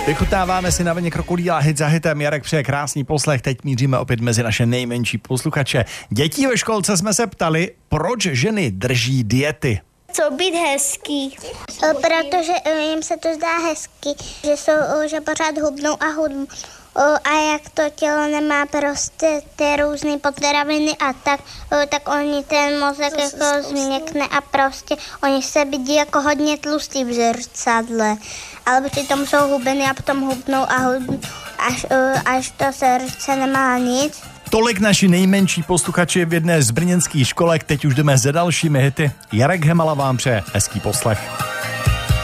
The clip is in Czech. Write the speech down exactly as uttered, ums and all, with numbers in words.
Vychutáváme si na vlně Krokodýla hit za hitem. Jarek přeje krásný poslech. Teď míříme opět mezi naše nejmenší posluchače. Dětí ve školce jsme se ptali, proč ženy drží diety. Co být hezký? Protože jim se to zdá hezky, že jsou, že pořád hubnou a hubnou. A jak to tělo nemá prostě ty různé potraviny a tak, tak oni ten mozek jako změkne a prostě oni se vidí jako hodně tlustý v zrcadle. Ale přitom jsou hubeny a potom hubnou a hubnou, až, až to srdce nemá nic. Tolik naši nejmenší posluchači v jedné z brněnských školek. Teď už jdeme za dalšími hity. Jarek Hemala vám přeje hezký poslech.